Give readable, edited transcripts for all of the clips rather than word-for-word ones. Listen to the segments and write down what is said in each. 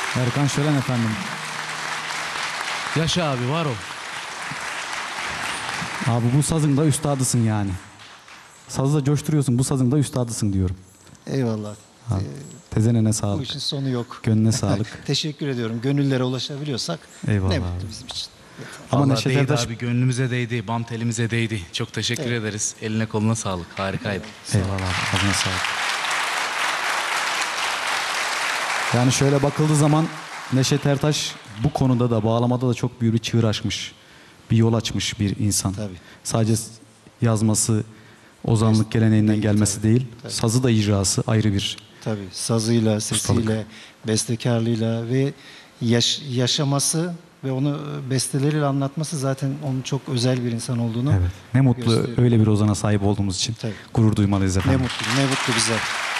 Erkan Şölen efendim. Yaşa abi, var ol. Abi bu sazın da üstadısın yani. Sazı da coşturuyorsun, bu sazın da üstadısın diyorum. Eyvallah. Abi, tezenene Bu sağlık. işin sonu yok. Gönlüne sağlık. Teşekkür ediyorum. Gönüllere ulaşabiliyorsak Eyvallah ne mutlu abi. bizim için. Ama Vallahi Neşet değdi Ertaş... abi, gönlümüze değdi, bam telimize değdi. Çok teşekkür ederiz. Eline koluna sağlık. Harikaydı. Eyvallah abi, ağzına sağlık. Yani şöyle bakıldığı zaman Neşet Ertaş bu konuda da, bağlamada da çok büyük bir çığır açmış. Bir yol açmış bir insan. Tabii. Sadece yazması, ozanlık geleneğinden gelmesi değil, Tabii. sazı da icrası ayrı bir. Tabii sazıyla, sesiyle, bestekarlığıyla ve yaşaması ve onu besteleriyle anlatması zaten onun çok özel bir insan olduğunu Evet. Ne mutlu gösteriyor. öyle bir ozana sahip olduğumuz için. Tabii. Gurur duymalıyız Ne efendim. mutlu, ne mutlu bize.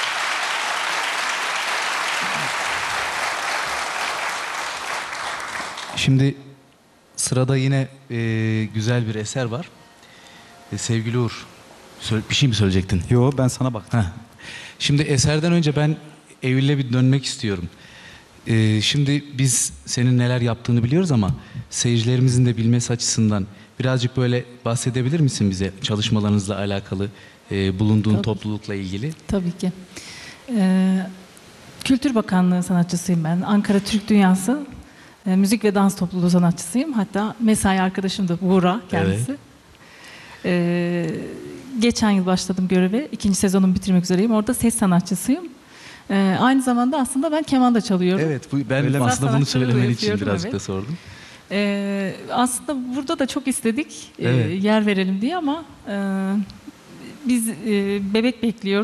Şimdi sırada yine güzel bir eser var. Sevgili Uğur, bir şey mi söyleyecektin? Yo, ben sana baktım. Heh. Şimdi eserden önce ben Eylül'e bir dönmek istiyorum. Şimdi biz senin neler yaptığını biliyoruz ama seyircilerimizin de bilmesi açısından birazcık böyle bahsedebilir misin bize çalışmalarınızla alakalı, bulunduğun Tabii. toplulukla ilgili? Tabii ki. Kültür Bakanlığı sanatçısıyım ben. Ankara Türk Dünyası Müzik ve Dans Topluluğu sanatçısıyım. Hatta mesai arkadaşım da Buğra kendisi. Geçen yıl başladım göreve. 2. sezonumu bitirmek üzereyim. Orada ses sanatçısıyım. Aynı zamanda aslında ben keman da çalıyorum. Evet, ben Öyle mi? aslında bunu Sanatçılığı da söylemen için yapıyorum, birazcık evet. da sordum. Aslında burada da çok istedik Evet. yer verelim diye ama biz bebek bekliyoruz.